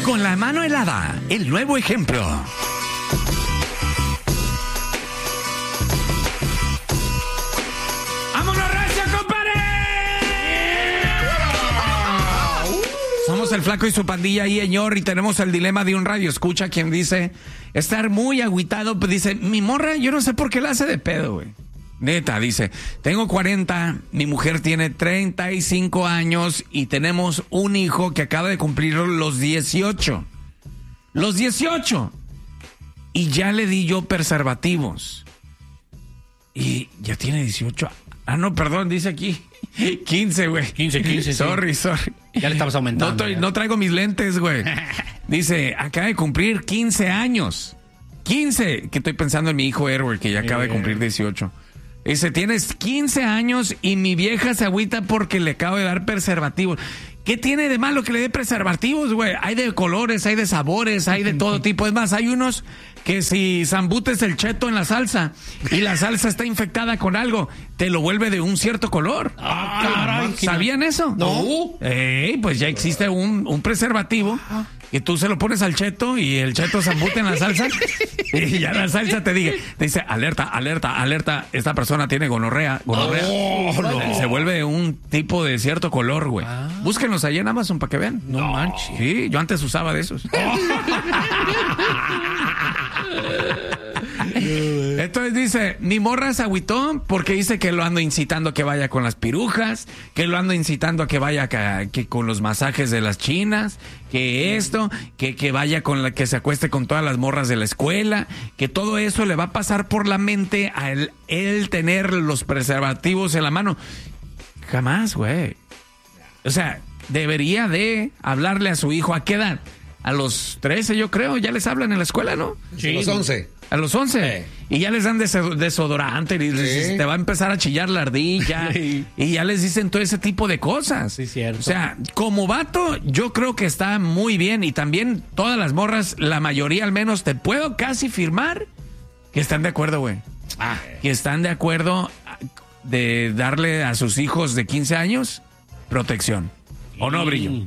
Con la mano helada, el nuevo ejemplo. ¡Vámonos, recio, compadre! Somos el Flaco y su pandilla y señor, y tenemos el dilema de un radio escucha quien dice estar muy agüitado. Pues dice, mi morra, yo no sé por qué la hace de pedo, güey. Neta, dice, tengo 40, mi mujer tiene 35 años y tenemos un hijo que acaba de cumplir los 18. ¡Los 18! Y ya le di yo preservativos. Y ya tiene 18. Ah, no, perdón, dice aquí 15, güey. 15. Sorry. Ya le estamos aumentando. No traigo mis lentes, güey. Dice, acaba de cumplir 15 años. 15. Que estoy pensando en mi hijo Edward, que ya acaba de cumplir 18. Dice, tienes 15 años y mi vieja se agüita porque le acabo de dar preservativos. ¿Qué tiene de malo que le dé preservativos, güey? Hay de colores, hay de sabores, hay de todo tipo. Es más, hay unos que si zambutes el cheto en la salsa y la salsa está infectada con algo, te lo vuelve de un cierto color. Caray, ¿Sabían eso? No. Pues ya existe un preservativo que tú se lo pones al cheto y el cheto zambute en la salsa y ya la salsa te dice, alerta, esta persona tiene gonorrea. No. Se vuelve un tipo de cierto color, güey. Búsquenlos ahí en Amazon para que vean. No manches. Sí, yo antes usaba de esos. Entonces dice, mi morra se agüitó porque dice que lo ando incitando a que vaya con las pirujas, que lo ando incitando a que vaya que con los masajes de las chinas, que esto, que vaya que se acueste con todas las morras de la escuela, que todo eso le va a pasar por la mente a él tener los preservativos en la mano. Jamás, güey. O sea, debería de hablarle a su hijo. ¿A qué edad? A los 13, yo creo, ya les hablan en la escuela, ¿no? Sí. A los 11. A los 11. Y ya les dan desodorante y te va a empezar a chillar la ardilla. Y ya les dicen todo ese tipo de cosas. Sí, cierto. O sea, como vato, yo creo que está muy bien. Y también todas las morras, la mayoría al menos, te puedo casi firmar que están de acuerdo, güey. Que están de acuerdo de darle a sus hijos de 15 años protección. ¿O no, Brillo?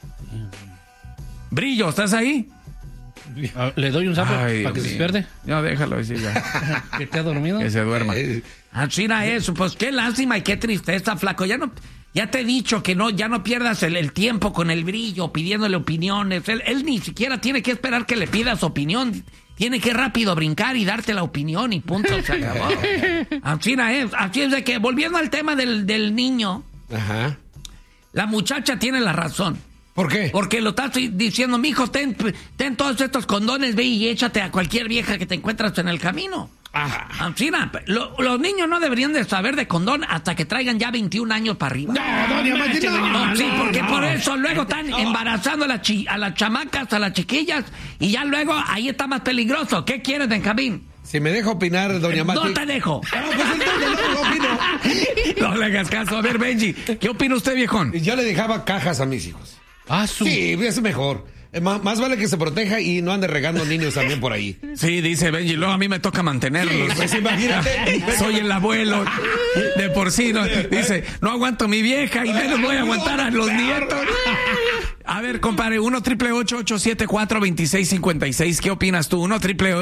Brillo, ¿estás ahí? Le doy un zapo para que se despierte. No, déjalo así ya. ¿Que te ha dormido? Que se duerma. China, eso, pues qué lástima y qué tristeza, Flaco. Ya te he dicho que ya no pierdas el tiempo con el Brillo pidiéndole opiniones. Él ni siquiera tiene que esperar que le pidas opinión. Tiene que rápido brincar y darte la opinión y punto, se acabó. China, así es de que, volviendo al tema del niño. Ajá. La muchacha tiene la razón. ¿Por qué? Porque lo estás diciendo, mijo, ten todos estos condones, ve y échate a cualquier vieja que te encuentras en el camino. China, los niños no deberían de saber de condón hasta que traigan ya 21 años para arriba. Sí, porque por eso luego están embarazando a las chamacas, a las chiquillas, y ya luego ahí está más peligroso. ¿Qué quieres, Benjamín? Si me deja opinar, doña Mati. No te dejo. Pues entonces no opino. No le hagas caso. A ver, Benji, ¿qué opina usted, viejón? Yo le dejaba cajas a mis hijos. Sí, es mejor. Más vale que se proteja y no ande regando niños también por ahí. Sí, dice Benji, luego a mí me toca mantenerlos. Sí, pues imagínate. Soy el abuelo de por sí. Dice, no aguanto a mi vieja y menos voy a aguantar a los nietos. A ver, compadre, 1-888-874-2656. ¿Qué opinas tú?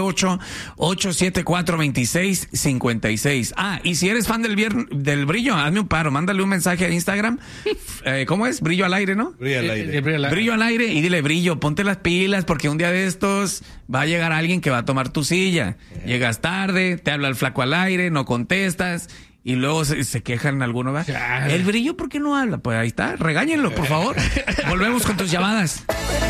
1-888-874-2656. Y si eres fan del Brillo, hazme un paro, mándale un mensaje a Instagram. ¿Cómo es? Brillo al aire, ¿no? Brillo al aire. Brillo al aire y dile, Brillo, ponte las pilas porque un día de estos va a llegar alguien que va a tomar tu silla. Llegas tarde, te habla el Flaco al aire, no contestas. Y luego se quejan algunos. El Brillo, ¿por qué no habla? Pues ahí está, regáñenlo, por favor. Volvemos con tus llamadas.